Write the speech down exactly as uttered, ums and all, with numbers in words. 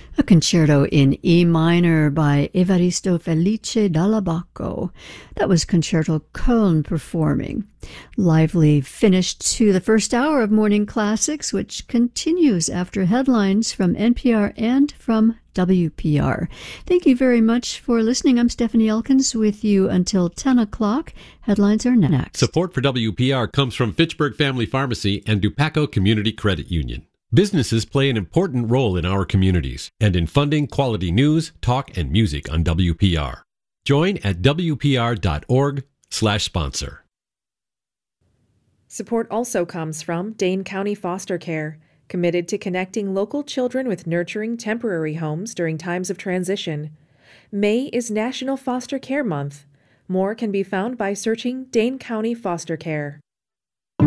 A concerto in E minor by Evaristo Felice Dall'Abaco. That was Concerto Köln performing. Lively finish to the first hour of Morning Classics, which continues after headlines from N P R and from W P R. Thank you very much for listening. I'm Stephanie Elkins with you until ten o'clock. Headlines are next. Support for W P R comes from Fitchburg Family Pharmacy and Dupaco Community Credit Union. Businesses play an important role in our communities and in funding quality news, talk, and music on W P R. Join at W P R dot org slash sponsor. Support also comes from Dane County Foster Care, committed to connecting local children with nurturing temporary homes during times of transition. May is National Foster Care Month. More can be found by searching Dane County Foster Care.